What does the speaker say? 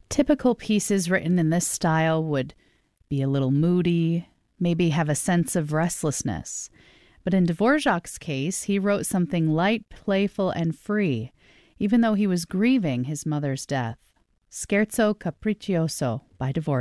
Typical pieces written in this style would be a little moody, maybe have a sense of restlessness. But in Dvorak's case, he wrote something light, playful, and free, even though he was grieving his mother's death. Scherzo Capriccioso by Dvorak.